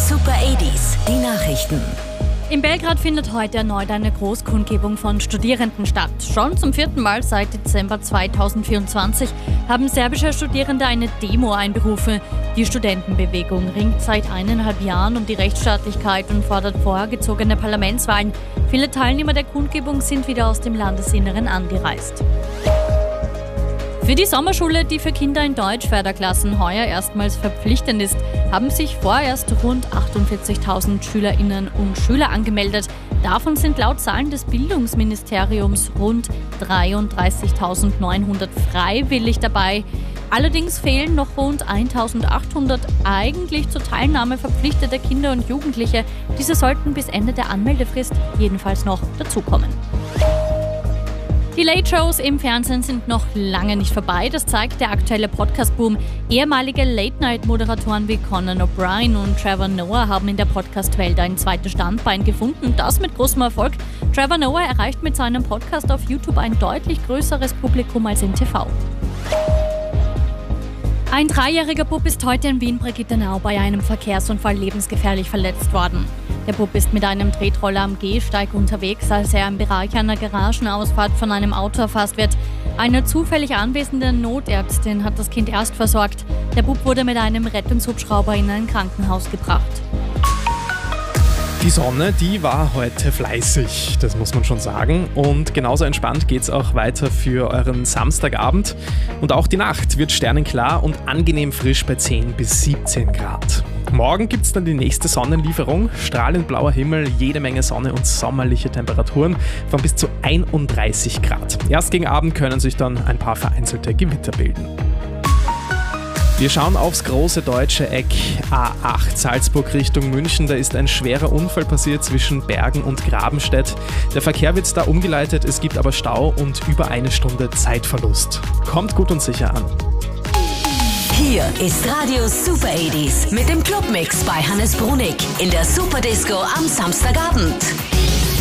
Super 80s, die Nachrichten. In Belgrad findet heute erneut eine Großkundgebung von Studierenden statt. Schon zum 4. Mal seit Dezember 2024 haben serbische Studierende eine Demo einberufen. Die Studentenbewegung ringt seit 1,5 Jahren um die Rechtsstaatlichkeit und fordert vorgezogene Parlamentswahlen. Viele Teilnehmer der Kundgebung sind wieder aus dem Landesinneren angereist. Für die Sommerschule, die für Kinder in Deutsch-Förderklassen heuer erstmals verpflichtend ist, haben sich vorerst rund 48.000 Schülerinnen und Schüler angemeldet. Davon sind laut Zahlen des Bildungsministeriums rund 33.900 freiwillig dabei. Allerdings fehlen noch rund 1.800 eigentlich zur Teilnahme verpflichtete Kinder und Jugendliche. Diese sollten bis Ende der Anmeldefrist jedenfalls noch dazukommen. Die Late-Shows im Fernsehen sind noch lange nicht vorbei, das zeigt der aktuelle Podcast-Boom. Ehemalige Late-Night-Moderatoren wie Conan O'Brien und Trevor Noah haben in der Podcast-Welt ein zweites Standbein gefunden, das mit großem Erfolg. Trevor Noah erreicht mit seinem Podcast auf YouTube ein deutlich größeres Publikum als im TV. Ein 3-jähriger Bub ist heute in Wien-Brigittenau bei einem Verkehrsunfall lebensgefährlich verletzt worden. Der Bub ist mit einem Tretroller am Gehsteig unterwegs, als er im Bereich einer Garagenausfahrt von einem Auto erfasst wird. Eine zufällig anwesende Notärztin hat das Kind erst versorgt. Der Bub wurde mit einem Rettungshubschrauber in ein Krankenhaus gebracht. Die Sonne, die war heute fleißig, das muss man schon sagen. Und genauso entspannt geht's auch weiter für euren Samstagabend. Und auch die Nacht wird sternenklar und angenehm frisch bei 10 bis 17 Grad. Morgen gibt's dann die nächste Sonnenlieferung. Strahlend blauer Himmel, jede Menge Sonne und sommerliche Temperaturen von bis zu 31 Grad. Erst gegen Abend können sich dann ein paar vereinzelte Gewitter bilden. Wir schauen aufs große deutsche Eck A8 Salzburg Richtung München. Da ist ein schwerer Unfall passiert zwischen Bergen und Grabenstedt. Der Verkehr wird da umgeleitet, es gibt aber Stau und über 1 Stunde Zeitverlust. Kommt gut und sicher an. Hier ist Radio Super 80s mit dem Clubmix bei Hannes Brunig in der Superdisco am Samstagabend.